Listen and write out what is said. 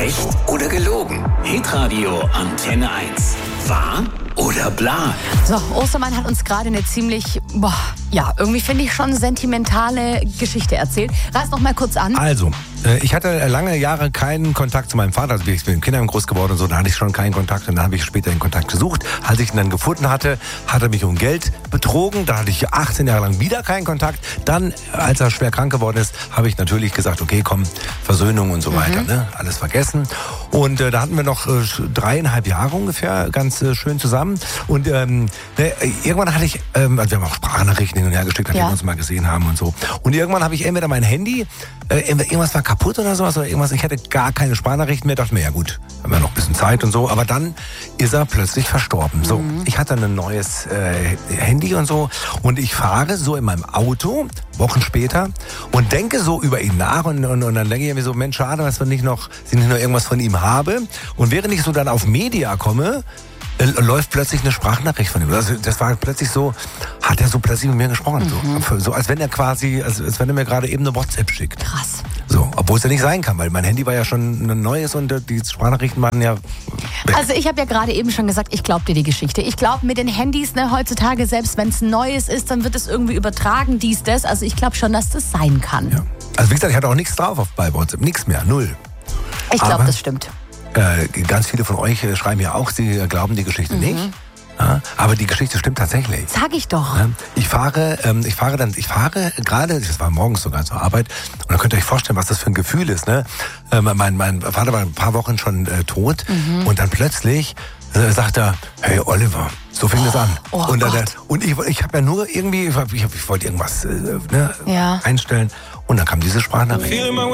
Echt oder gelogen? Hitradio Antenne 1. Wahr oder bla? So, Ostermann hat uns gerade eine ziemlich, irgendwie finde ich schon sentimentale Geschichte erzählt. Reiß noch mal kurz an. Also, ich hatte lange Jahre keinen Kontakt zu meinem Vater. Also ich bin in Kindern groß geworden und so, da hatte ich schon keinen Kontakt. Und dann habe ich später den Kontakt gesucht. Als ich ihn dann gefunden hatte, hat er mich um Geld betrogen. Da hatte ich 18 Jahre lang wieder keinen Kontakt. Dann, als er schwer krank geworden ist, habe ich natürlich gesagt, okay, komm, Versöhnung und so weiter. Ne? Alles vergessen. Und da hatten wir noch 3,5 Jahre ungefähr ganz schön zusammen. Und irgendwann hatte ich, also wir haben auch Sprachnachrichten hin und her geschickt, nachdem wir uns mal gesehen haben und so. Und irgendwann habe ich entweder mein Handy, irgendwas war kaputt oder sowas oder irgendwas. Ich hatte gar keine Sprachnachrichten mehr. Dachte mir, ja gut, haben wir noch ein bisschen Zeit und so. Aber dann ist er plötzlich verstorben. So, ich hatte ein neues Handy und so. Und ich fahre so in meinem Auto, Wochen später, und denke so über ihn nach. Und dann denke ich mir so, Mensch, schade, dass ich nicht noch irgendwas von ihm habe. Und während ich so dann auf Media komme, läuft plötzlich eine Sprachnachricht von ihm. Also das war plötzlich so, hat er so plötzlich mit mir gesprochen. So als wenn er quasi, als wenn er mir gerade eben eine WhatsApp schickt. Krass. So, obwohl es ja nicht sein kann, weil mein Handy war ja schon ein neues und die Sprachnachrichten waren ja weg. Also ich habe ja gerade eben schon gesagt, ich glaube dir die Geschichte. Ich glaube mit den Handys, heutzutage, selbst wenn es ein neues ist, dann wird es irgendwie übertragen, dies, das. Also ich glaube schon, dass das sein kann. Ja. Also wie gesagt, ich hatte auch nichts drauf bei WhatsApp, nichts mehr, 0. Ich glaube, das stimmt. Ganz viele von euch schreiben ja auch, sie glauben die Geschichte nicht. Ja, aber die Geschichte stimmt tatsächlich. Sag ich doch. Ich fahre gerade, das war morgens sogar zur Arbeit, und dann könnt ihr euch vorstellen, was das für ein Gefühl ist. Ne? Mein Vater war ein paar Wochen schon tot und dann plötzlich sagt er, hey Oliver, so fing das an. Und ich habe ja nur irgendwie, ich wollte irgendwas einstellen und dann kam diese Sprachnachricht.